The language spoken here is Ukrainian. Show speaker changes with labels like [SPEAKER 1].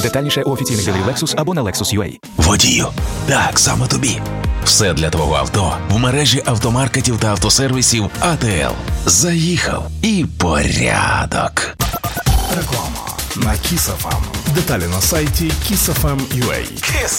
[SPEAKER 1] Детальніше у офіційних дилерів Lexus або на Lexus.ua.
[SPEAKER 2] Водію, так, саме тобі. Все для твого авто в мережі автомаркетів та автосервісів АТЛ. Заїхав і порядок.
[SPEAKER 3] Реклама на Kiss FM. Деталі на сайті kissfm.ua.